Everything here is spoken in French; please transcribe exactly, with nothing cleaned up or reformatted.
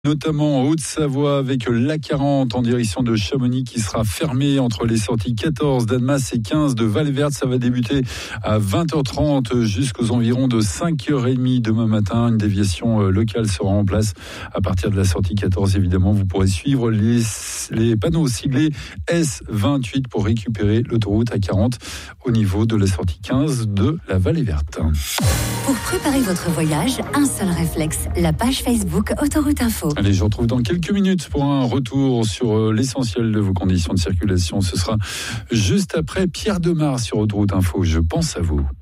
Notamment en Haute-Savoie avec l'A quarante en direction de Chamonix qui sera fermée entre les sorties quatorze d'Annemasse et quinze de Val-Verte. Ça va débuter à vingt heures trente jusqu'aux environs de cinq heures trente demain matin. Une déviation locale sera en place à partir de la sortie quatorze. Évidemment, vous pourrez suivre les, les panneaux siglés S vingt-huit pour récupérer l'autoroute A quarante au niveau de la sortie quinze de la Vallée Verte. Pour préparer votre voyage, un seul réflexe, la page Facebook Autoroute Info. Allez, je vous retrouve dans quelques minutes pour un retour sur l'essentiel de vos conditions de circulation. Ce sera juste après Pierre Demar sur Autoroute Info. Je pense à vous.